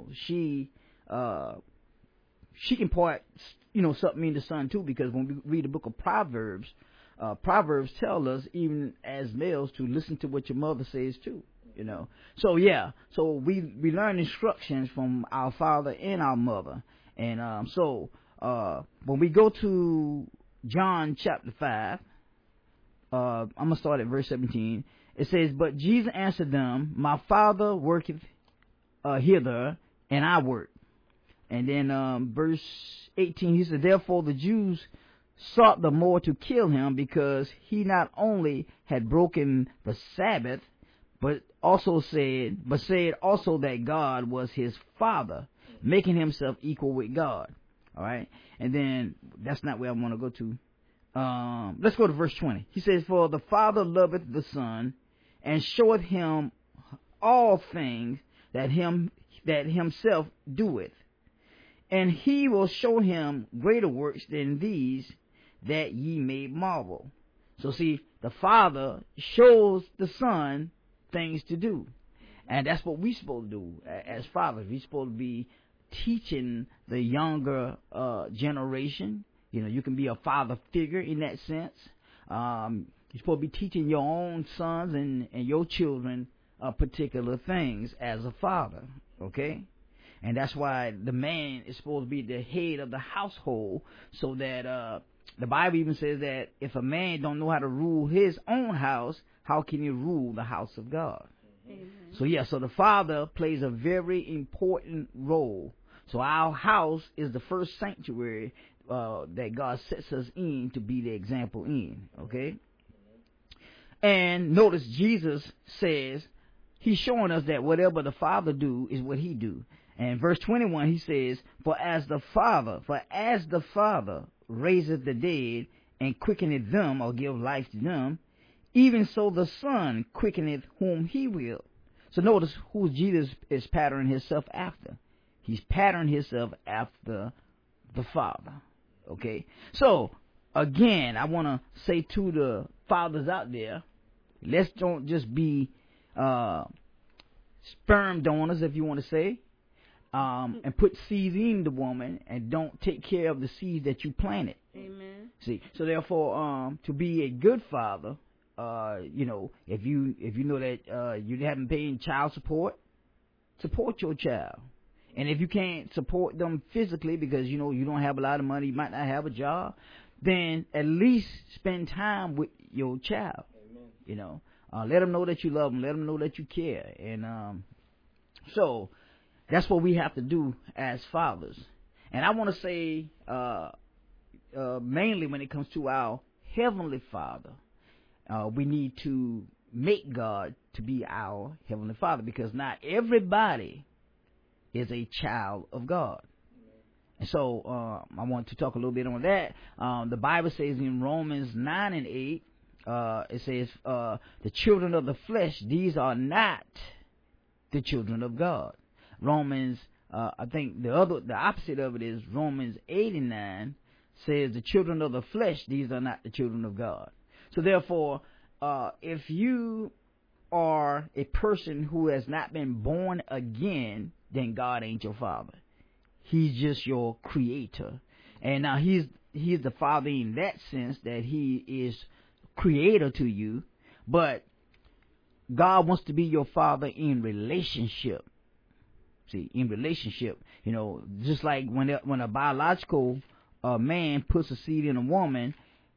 she can part, something in the son too, because when we read the book of Proverbs, Proverbs tell us, even as males, to listen to what your mother says too. So we learn instructions from our father and our mother. And when we go to John chapter 5, I'm gonna start at verse 17. It says, "But Jesus answered them, My Father worketh hither, and I work." And then verse 18, he said, "Therefore the Jews sought the more to kill him, because he not only had broken the Sabbath, but said also that God was his Father, making himself equal with God." All right. And then that's not where I want to go to. Let's go to verse 20. He says, "For the Father loveth the Son, and showeth him all things that himself doeth. And he will show him greater works than these, that ye may marvel." So see, the Father shows the Son things to do. And that's what we're supposed to do as fathers. We're supposed to be teaching the younger generation. You can be a father figure in that sense. You're supposed to be teaching your own sons and your children particular things as a father. Okay? And that's why the man is supposed to be the head of the household, so that the Bible even says that if a man don't know how to rule his own house, how can he rule the house of God? Amen. So the father plays a very important role. So our house is the first sanctuary that God sets us in to be the example in. Okay? And notice Jesus says, he's showing us that whatever the Father do is what he do. And verse 21, he says, For as the Father raiseth the dead, and quickeneth them, or give life to them, even so the Son quickeneth whom he will." So notice who Jesus is patterning himself after. He's patterning himself after the Father. Okay? So, again, I want to say to the fathers out there, let's don't just be sperm donors, if you want to say, and put seeds in the woman, and don't take care of the seeds that you planted. Amen. See, so therefore, to be a good father, if you know that you haven't paid child support your child. And if you can't support them physically because you don't have a lot of money, you might not have a job, then at least spend time with your child. Amen. Let them know that you love them, let them know that you care. And so that's what we have to do as fathers. And I want to say mainly when it comes to our Heavenly Father, we need to make God to be our Heavenly Father, because not everybody is a child of God. And so I want to talk a little bit on that. The Bible says in Romans 9 and 8, it says, "The children of the flesh, these are not the children of God." Romans, I think the opposite of it is Romans 8 and 9 says, "The children of the flesh, these are not the children of God." So therefore, if you are a person who has not been born again, then God ain't your father. He's just your creator. And now he's the father in that sense, that he is creator to you, but God wants to be your father in relationship. See, in relationship, just like when a biological man puts a seed in a woman,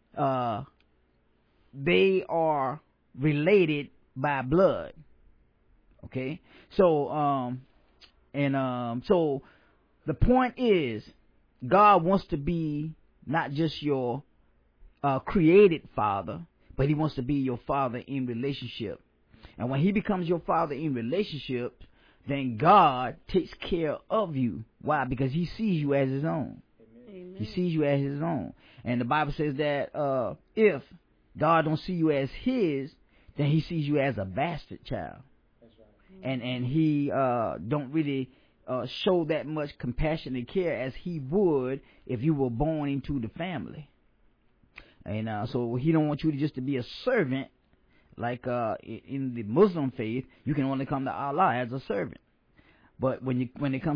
they are related by blood. Okay, so so the point is, God wants to be not just your created father, but he wants to be your father in relationship. And when he becomes your father in relationship, then God takes care of you. Why? Because he sees you as his own. Amen. He sees you as his own. And the Bible says that if God don't see you as his, then he sees you as a bastard child. That's right. And he don't really show that much compassion and care as he would if you were born into the family. And so he don't want you to be a servant. Like in the Muslim faith, you can only come to Allah as a servant. But when it comes